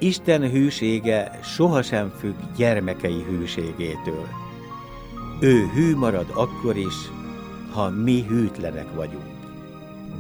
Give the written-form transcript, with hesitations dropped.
Isten hűsége sohasem függ gyermekei hűségétől. Ő hű marad akkor is, ha mi hűtlenek vagyunk.